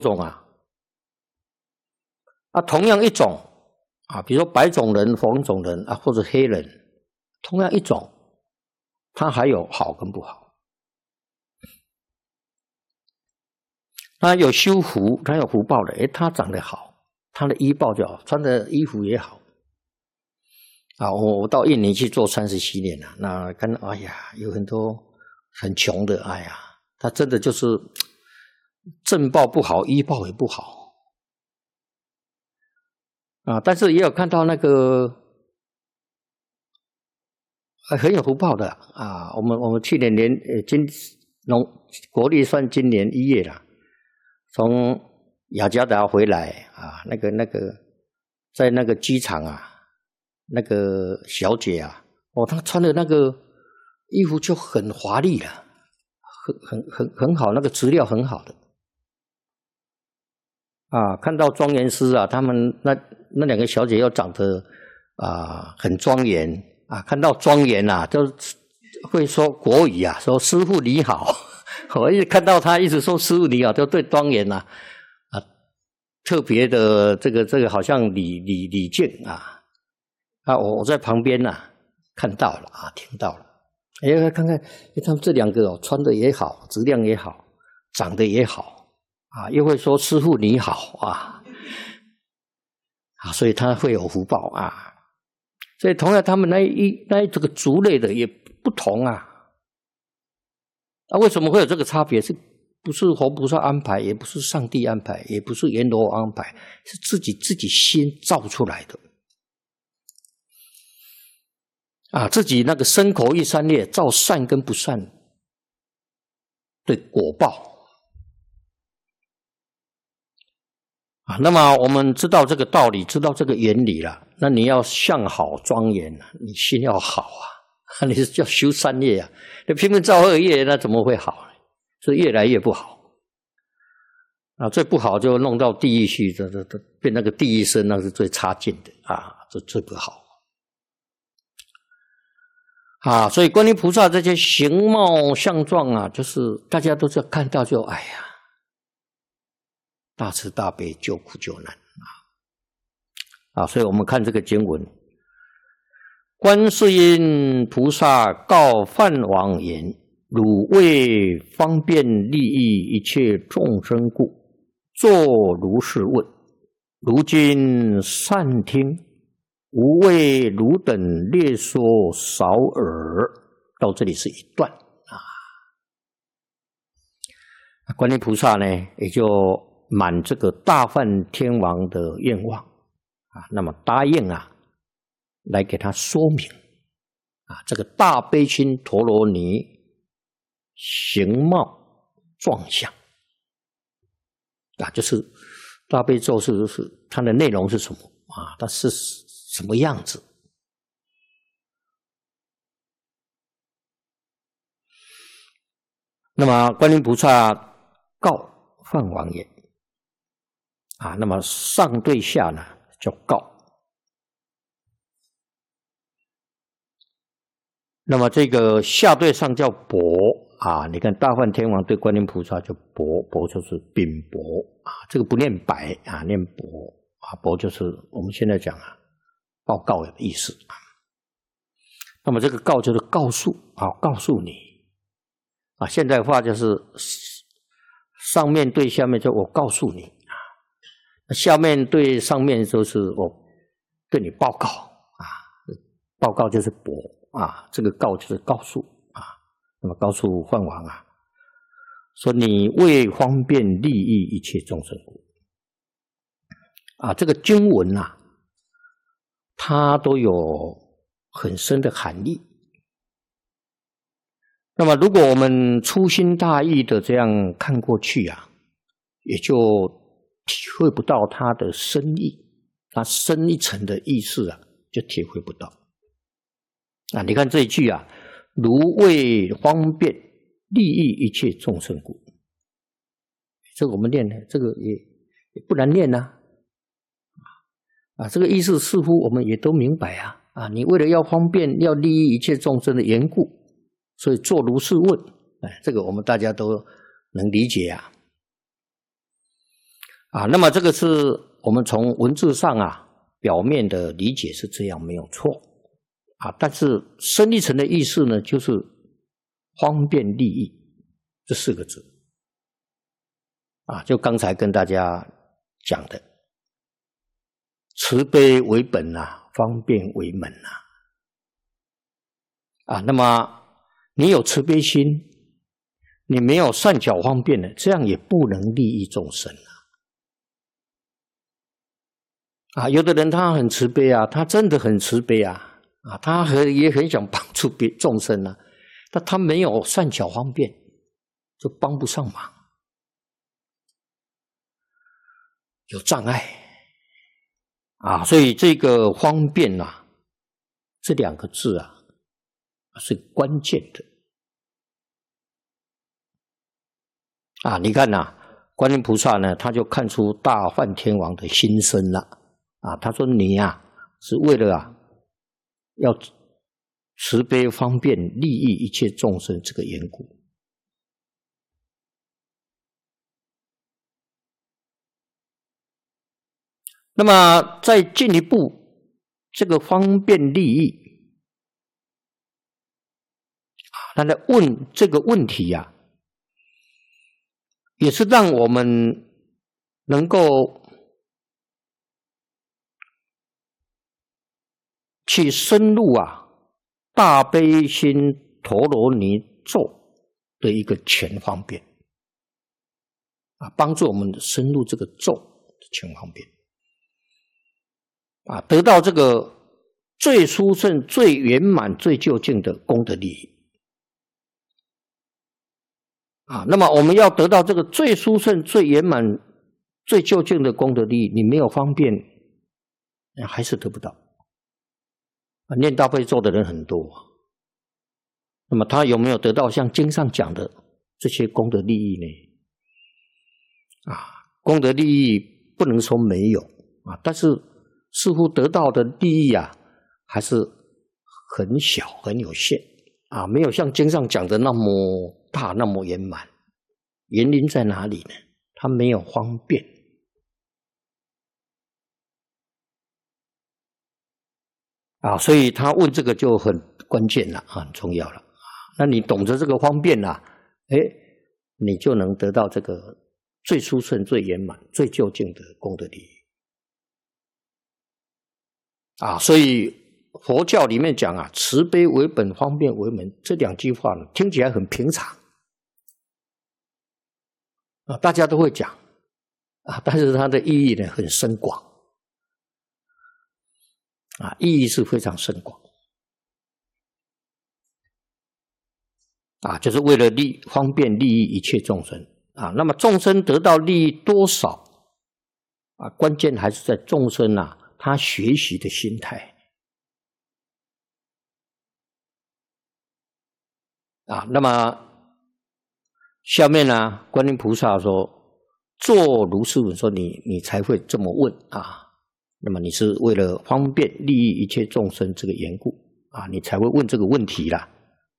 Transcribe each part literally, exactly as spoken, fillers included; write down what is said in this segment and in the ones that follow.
种啊，啊，同样一种啊，比如说白种人、黄种人啊，或者黑人，同样一种，它还有好跟不好。他有修福，他有福报的，诶，他长得好，他的衣报就好，穿的衣服也好。啊，我我到印尼去做三十七年了，那看到哎呀，有很多很穷的，哎呀，他真的就是正报不好，衣报也不好啊。但是也有看到那个很有福报的啊。我们我们去年年呃今农国历算今年一月了。从雅加达回来啊，那个那个在那个机场啊，那个小姐啊，哦，她穿的那个衣服就很华丽了，很很很很好，那个质料很好的啊。看到庄严师啊，他们那那两个小姐又长得啊很庄严啊，看到庄严啊，都会说国语啊，说师父你好。我一直看到他一直说师父你好，就对庄严啊啊特别的这个这个好像礼礼礼敬啊啊！我我在旁边啊看到了啊，听到了，哎，看看他们这两个哦，穿的也好，质量也好，长得也好啊，又会说师父你好啊啊，所以他会有福报啊。所以同样他们那一那一这个族类的也不同啊。啊，为什么会有这个差别？是不是佛菩萨安排，也不是上帝安排，也不是阎罗安排，是自己自己心造出来的。啊，自己那个身口意三业造善跟不善的果报。啊，那么我们知道这个道理，知道这个原理了，那你要向好庄严啊，你心要好啊，你是叫修善业啊。你拼命造恶业，那怎么会好？是越来越不好啊！最不好就弄到地狱去，这这这变那个地狱生，那是最差劲的啊！这最不好啊！所以观音菩萨这些形貌相状啊，就是大家都是看到就哎呀，大慈大悲，救苦救难啊！啊！所以我们看这个经文，观世音菩萨告梵王言：“汝为方便利益一切众生故，作如是问。如今善听，吾为汝等略说少耳。”到这里是一段啊。观音菩萨呢，也就满这个大梵天王的愿望啊，那么答应啊。来给他说明啊，这个大悲心陀罗尼形貌状相啊，就是大悲咒是是它的内容是什么啊？它是什么样子？那么观音菩萨告梵王言啊，那么上对下呢叫告。那么这个下对上叫薄啊，你看大梵天王对观音菩萨就薄，薄就是禀薄啊，这个不念白啊，念薄啊，薄就是我们现在讲啊报告的意思啊。那么这个告就是告诉啊，告诉你啊，现代话就是上面对下面就我告诉你啊，下面对上面就是我对你报告啊，报告就是薄。啊，这个告就是告诉啊，那么告诉梵王啊，说你为方便利益一切众生故啊，这个经文啊，它都有很深的含义。那么，如果我们粗心大意的这样看过去啊，也就体会不到它的深意，它深一层的意思啊，就体会不到。啊，你看这一句啊，如为方便利益一切众生故，这个我们念的，这个也也不难念呐、啊。啊，这个意思似乎我们也都明白啊。啊，你为了要方便，要利益一切众生的缘故，所以做如是问，哎，这个我们大家都能理解啊。 啊，那么这个是我们从文字上啊表面的理解是这样没有错啊，但是深一层的意思呢，就是方便利益这四个字啊，就刚才跟大家讲的，慈悲为本啊，方便为门啊。啊，那么你有慈悲心，你没有善巧方便的，这样也不能利益众生啊。啊，有的人他很慈悲啊，他真的很慈悲啊，啊，他很也很想帮助别众生啊，但他没有善巧方便，就帮不上忙，有障碍啊，所以这个方便啊，这两个字啊是关键的啊。你看呐、啊，观音菩萨呢，他就看出大梵天王的心声了。啊，他说你啊，是为了啊，要慈悲方便利益一切众生这个缘故。那么再进一步，这个方便利益，他来问这个问题啊，也是让我们能够去深入啊大悲心陀罗尼咒的一个全方便啊，帮助我们深入这个咒的全方便啊，得到这个最殊胜、最圆满、最究竟的功德利益啊。那么我们要得到这个最殊胜、最圆满、最究竟的功德利益，你没有方便，还是得不到。念大悲咒的人很多，那么他有没有得到像经上讲的这些功德利益呢？啊，功德利益不能说没有啊，但是似乎得到的利益啊，还是很小很有限啊，没有像经上讲的那么大那么圆满。原因在哪里呢？他没有方便。啊，所以他问这个就很关键了，很重要了。那你懂得这个方便啦，哎，你就能得到这个最殊胜、最圆满、最究竟的功德利益。啊，所以佛教里面讲啊，慈悲为本，方便为门，这两句话呢，听起来很平常啊，大家都会讲啊，但是它的意义呢很深广。啊，意义是非常深广啊，就是为了利方便利益一切众生啊。那么众生得到利益多少啊？关键还是在众生啊，他学习的心态啊。那么下面呢，观音菩萨说：“做如是问，说你你才会这么问啊。”那么你是为了方便利益一切众生这个缘故啊，你才会问这个问题啦。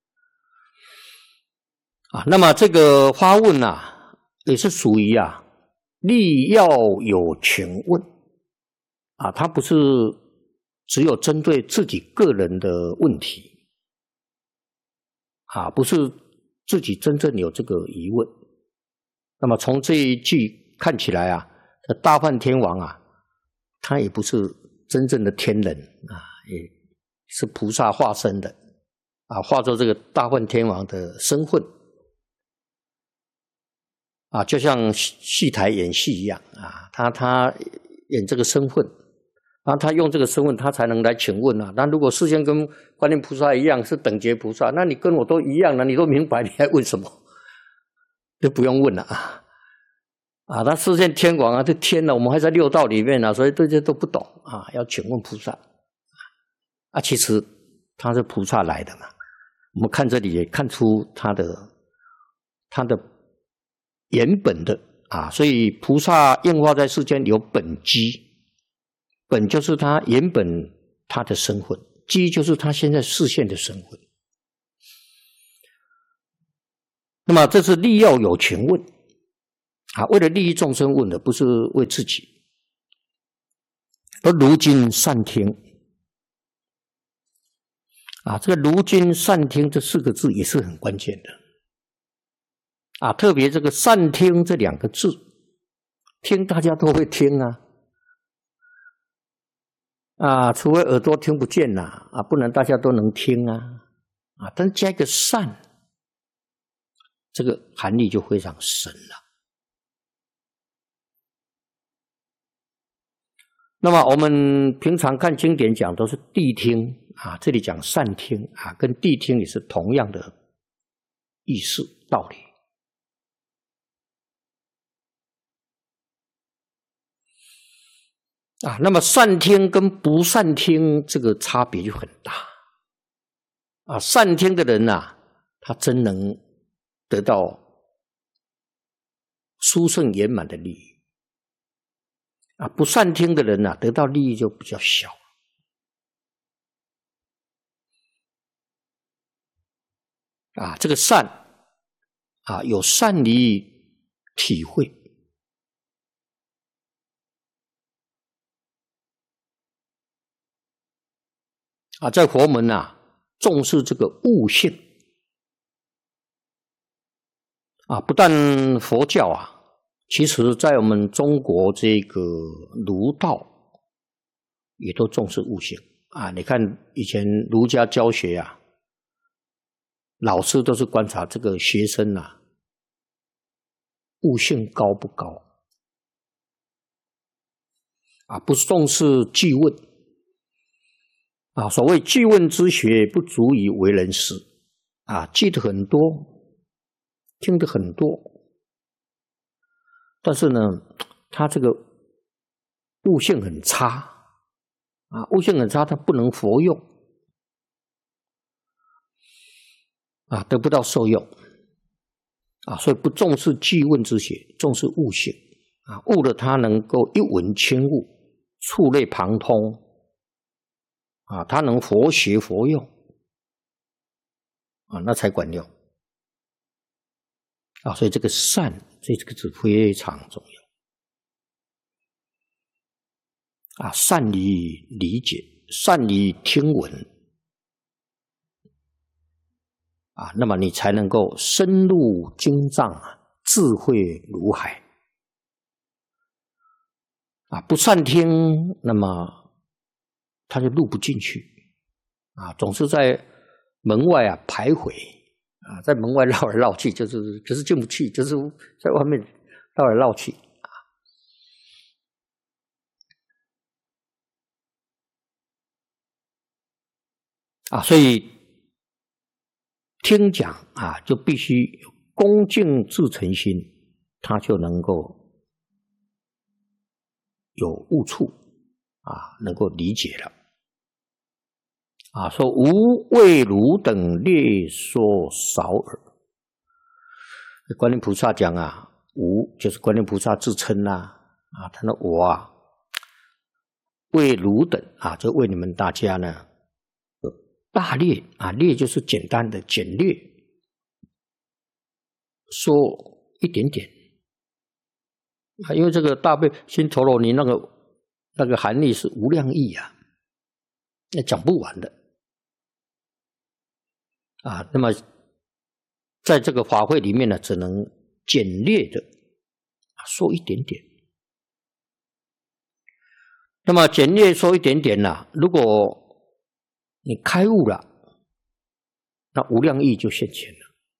啊，那么这个发问啊，也是属于啊利要有情问啊，它不是只有针对自己个人的问题啊，不是自己真正有这个疑问。那么从这一句看起来啊，这大梵天王啊，他也不是真正的天人啊，也是菩萨化身的啊，化作这个大梵天王的身份啊，就像戏台演戏一样啊，他他演这个身份，然后他用这个身份，他才能来请问啊。那如果事先跟观音菩萨一样是等觉菩萨，那你跟我都一样了，你都明白，你还问什么？就不用问了啊。啊，他视线天广啊，这天呢，我们还在六道里面啊，所以对这都不懂啊，要请问菩萨啊。其实他是菩萨来的嘛，我们看这里也看出他的他的原本的啊，所以菩萨应化在世间有本机，本就是他原本他的身份，机就是他现在视线的身份。那么这是利要有情问。 啊，为了利益众生问的，不是为自己。而如今善听啊，这个如今善听这四个字也是很关键的啊，特别这个善听这两个字，听大家都会听啊。啊，除非耳朵听不见啦，啊，不然大家都能听啊，啊，但加一个善，这个含义就非常深了。那么我们平常看经典讲都是谛听啊，这里讲善听啊，跟谛听也是同样的意思道理。啊，那么善听跟不善听这个差别就很大。啊，善听的人啊，他真能得到殊胜圆满的利益。啊，不善听的人啊，得到利益就比较小。啊，这个善啊，有善于体会。啊，在佛门啊，重视这个悟性啊，不但佛教啊，其实在我们中国这个儒道也都重视悟性啊。你看以前儒家教学啊，老师都是观察这个学生啊，悟性高不高啊，不重视记问。啊，所谓记问之学不足以为人师啊，记得很多，听得很多，但是呢，他这个悟性很差啊，悟性很差，他不能佛用啊，得不到受用啊，所以不重视记问之学，重视悟性啊，悟了他能够一闻轻悟，触类旁通。啊，他能佛学佛用啊，那才管用啊。所以这个善这个字非常重要啊，善于理解，善于听闻啊，那么你才能够深入经藏啊，智慧如海啊。不善听，那么他就入不进去啊，总是在门外啊徘徊啊，在门外绕来绕去，就是就是进不去，就是在外面绕来绕去啊。啊，所以听讲啊，就必须有恭敬至诚心，他就能够有悟处啊，能够理解了。啊，说无为汝等略说少耳。观音菩萨讲啊，无就是观音菩萨自称啦、啊，啊，他说我啊，为汝等啊，就为你们大家呢，大略啊，略就是简单的简略，说一点点啊，因为这个大悲心陀罗尼那个那个含义是无量义啊，那讲不完的。啊，那么在这个法会里面呢，只能简略的说一点点。那么简略说一点点呢、啊，如果你开悟了，那无量义就现前了。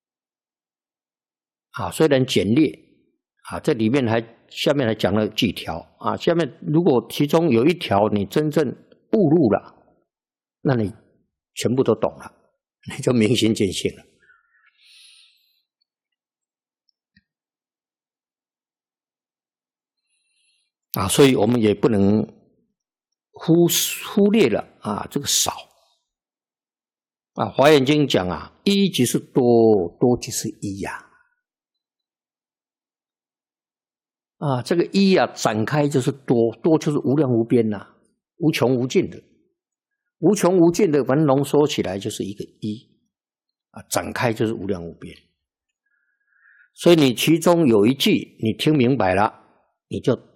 啊，虽然简略啊，这里面还下面还讲了几条啊，下面如果其中有一条你真正悟入了，那你全部都懂了。你就明心见性了啊，所以我们也不能忽忽略了啊这个少啊。华严经讲啊，一即是多，多即是一呀、啊。啊，这个一啊展开就是多，多就是无量无边呐、啊，无穷无尽的，无穷无尽的，反正浓缩起来就是一个一。啊，展开就是无量无边所以你其中有一句你听明白了，你就